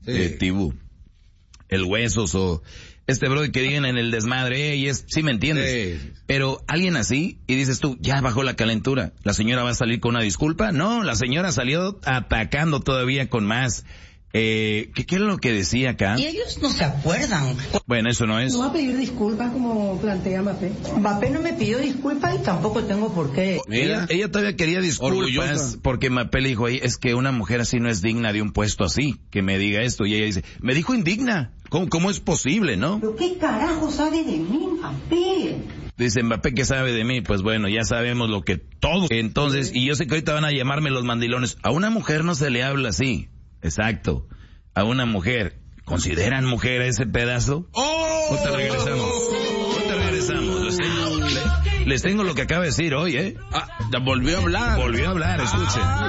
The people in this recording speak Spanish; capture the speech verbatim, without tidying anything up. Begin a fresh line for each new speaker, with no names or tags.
sí. eh, Tibú. El Huesos o este bro que viene en el desmadre, eh, y es, sí me entiendes. Sí. Pero alguien así, y dices tú, ya bajó la calentura, ¿la señora va a salir con una disculpa? No, la señora salió atacando todavía con más. Eh, ¿qué, ¿Qué es lo que decía acá?
Y ellos no se acuerdan.
Bueno, eso no es.
No va a pedir disculpas como plantea Mbappé.
Mbappé no me pidió disculpas y tampoco tengo por qué.
Ella, ella todavía quería disculpas orgullosa. Porque Mbappé le dijo ahí, es que una mujer así no es digna de un puesto así, que me diga esto. Y ella dice, me dijo indigna. ¿Cómo, cómo es posible, no?
¿Pero qué carajo sabe de mí, Mbappé?
Dice Mbappé, ¿qué sabe de mí? Pues bueno, ya sabemos lo que todos. Entonces, y yo sé que ahorita van a llamarme los mandilones. A una mujer no se le habla así. Exacto. A una mujer. ¿Consideran mujer a ese pedazo?
¡Oh!
Ahorita regresamos. Ahorita regresamos. Les tengo, les, les tengo lo que acaba de decir hoy, ¿eh?
Ah, ya volvió a hablar.
Volvió a hablar, escuchen.